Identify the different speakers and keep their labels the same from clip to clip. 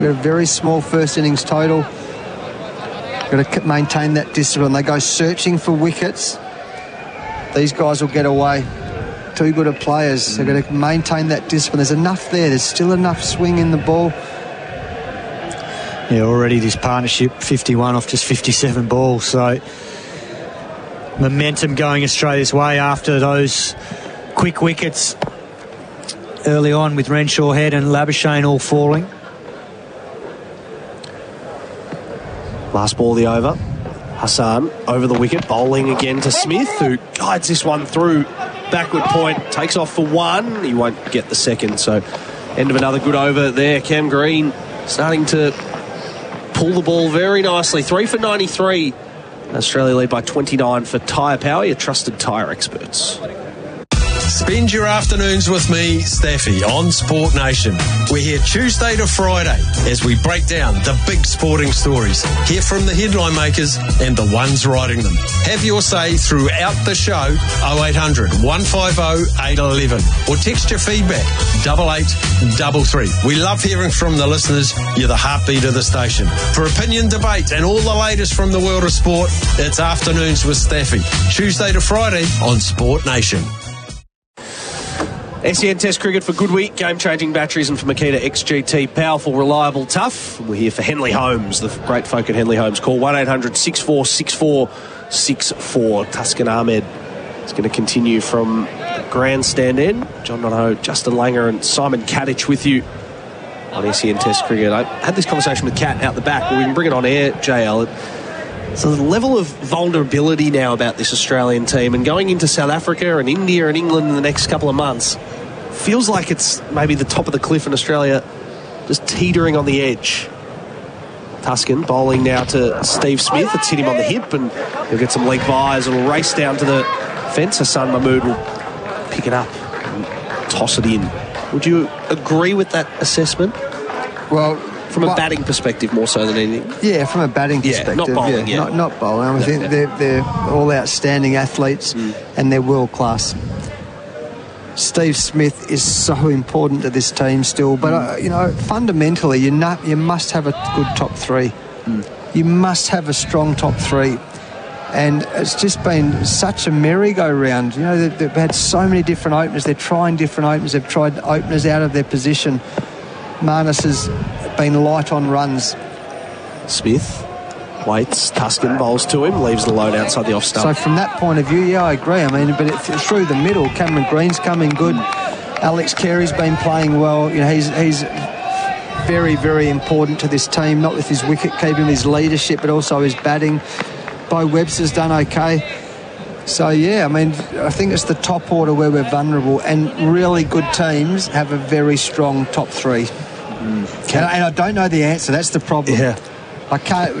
Speaker 1: We've got a very small first innings total. Got to maintain that discipline. They go searching for wickets. These guys will get away. Too good of players. They've got to maintain that discipline. There's enough there. There's still enough swing in the ball.
Speaker 2: Yeah, already this partnership 51 off just 57 balls. So momentum going Australia's way after those quick wickets early on with Renshaw Head and Labuschagne all falling.
Speaker 3: Last ball of the over. Hassan over the wicket, bowling again to Smith, who guides this one through. Backward point, takes off for one. He won't get the second, so end of another good over there. Cam Green starting to pull the ball very nicely. 3 for 93. Australia lead by 29 for Tyre Power, your trusted tyre experts.
Speaker 4: Spend your afternoons with me, Staffy, on Sport Nation. We're here Tuesday to Friday as we break down the big sporting stories. Hear from the headline makers and the ones writing them. Have your say throughout the show, 0800 150 811. Or text your feedback, 8833. We love hearing from the listeners. You're the heartbeat of the station. For opinion, debate and all the latest from the world of sport, it's Afternoons with Staffy. Tuesday to Friday on Sport Nation.
Speaker 3: SEN Test Cricket for good week, game-changing batteries, and for Makita XGT, powerful, reliable, tough. We're here for Henley Homes, the great folk at Henley Homes. Call 1-800-6464-64. Tuscan Ahmed is going to continue from the grandstand end. John Donohoe, Justin Langer and Simon Kadich with you on SEN Test Cricket. I had this conversation with Kat out the back, but we can bring it on air, JL. So the level of vulnerability now about this Australian team, and going into South Africa and India and England in the next couple of months, feels like it's maybe the top of the cliff in Australia, just teetering on the edge. Tuscan bowling now to Steve Smith. It's hit him on the hip, and he'll get some leg byes. It'll race down to the fence. Hassan Mahmood will pick it up and toss it in. Would you agree with that assessment?
Speaker 1: Well,
Speaker 3: from a batting perspective more so than anything.
Speaker 1: Yeah, from a batting perspective.
Speaker 3: Not bowling,
Speaker 1: Not bowling. I think they're all outstanding athletes and they're world class. Steve Smith is so important to this team still, but fundamentally you must have a good top three. You must have a strong top three. And it's just been such a merry-go-round. You know, they've had so many different openers. They're trying different openers. They've tried openers out of their position. Marnus has been light on runs.
Speaker 3: Smith waits, Tuscan bowls to him, leaves the load outside the off stump.
Speaker 1: So from that point of view, yeah, I agree. I mean, but through the middle, Cameron Green's coming good. Alex Carey's been playing well. You know, he's very, very important to this team, not with his wicket keeping, his leadership, but also his batting. Bo Webster's done okay. So, yeah, I mean, I think it's the top order where we're vulnerable, and really good teams have a very strong top three. And I don't know the answer. That's the problem.
Speaker 3: Yeah.
Speaker 1: I can't,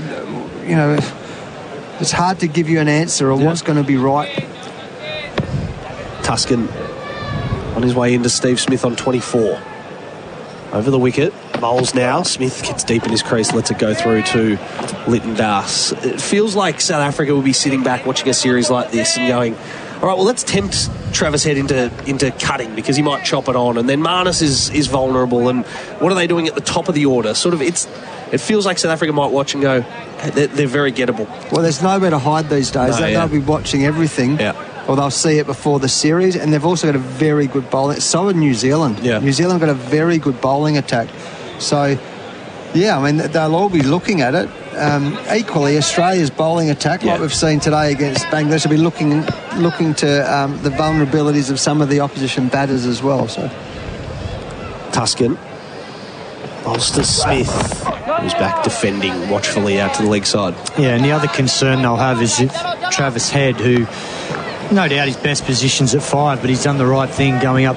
Speaker 1: it's hard to give you an answer or what's going to be right.
Speaker 3: Tuscan on his way into Steve Smith on 24. Over the wicket, bowls now. Smith gets deep in his crease, lets it go through to Lytton Das. It feels like South Africa will be sitting back watching a series like this and going, all right, well, let's tempt Travis Head into cutting because he might chop it on. And then Marnus is vulnerable. And what are they doing at the top of the order? It feels like South Africa might watch and go, they're very gettable.
Speaker 1: Well, there's nowhere to hide these days. They'll be watching everything.
Speaker 3: Yeah.
Speaker 1: Or they'll see it before the series, and they've also got a very good bowling. So would New Zealand.
Speaker 3: Yeah.
Speaker 1: New Zealand got a very good bowling attack. So, yeah, I mean, they'll all be looking at it. Equally, Australia's bowling attack, like we've seen today against Bangladesh, will be looking to the vulnerabilities of some of the opposition batters as well. So,
Speaker 3: Tuscan bowls to Smith, who's back defending watchfully out to the leg side.
Speaker 2: Yeah, and the other concern they'll have is Travis Head, who no doubt his best position's at 5, but he's done the right thing going up